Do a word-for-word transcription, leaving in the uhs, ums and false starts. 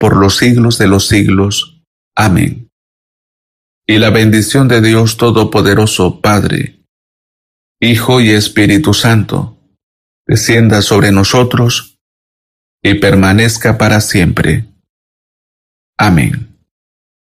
por los siglos de los siglos. Amén. Y la bendición de Dios Todopoderoso, Padre, Hijo y Espíritu Santo, descienda sobre nosotros y permanezca para siempre. Amén.